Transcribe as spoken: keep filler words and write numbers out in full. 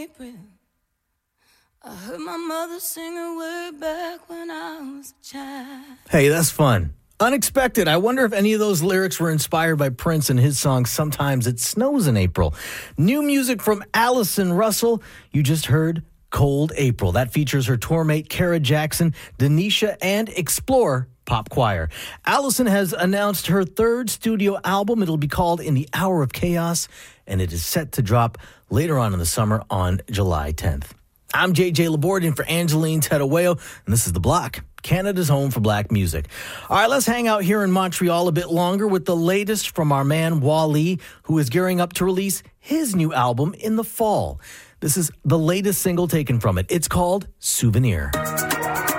April. I heard my mother sing her way back when I was a child. Hey, that's fun. Unexpected. I wonder if any of those lyrics were inspired by Prince and his song, Sometimes It Snows in April. New music from Allison Russell. You just heard Cold April. That features her tour mate, Kara Jackson, Denisha, and Explore Pop Choir. Allison has announced her third studio album. It'll be called In the Hour of Chaos, and it is set to drop later on in the summer on July tenth. I'm J J Laborde in for Angeline Tedawayo, and this is The Block, Canada's home for black music. All right, let's hang out here in Montreal a bit longer with the latest from our man Wally, who is gearing up to release his new album in the fall. This is the latest single taken from it. It's called Souvenir.